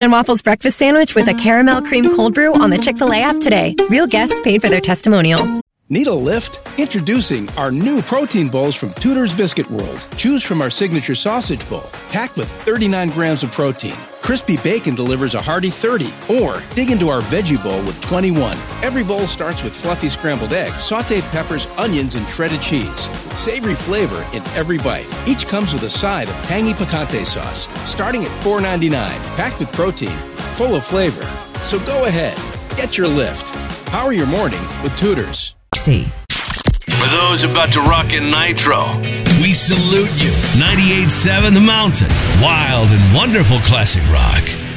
Chicken Waffles breakfast sandwich with a caramel cream cold brew on the Chick-fil-A app today. Real guests paid for their testimonials. Need a lift? Introducing our new protein bowls from Tudor's Biscuit World. Choose from our signature sausage bowl, packed with 39 grams of protein. Crispy bacon delivers a hearty 30. Or dig into our veggie bowl with 21. Every bowl starts with fluffy scrambled eggs, sauteed peppers, onions, and shredded cheese, with savory flavor in every bite. Each comes with a side of tangy picante sauce, starting at $4.99. Packed with protein, full of flavor. So go ahead, get your lift. Power your morning with Tudor's. For those about to rock in Nitro, we salute you. 98.7 The Mountain. Wild and wonderful classic rock.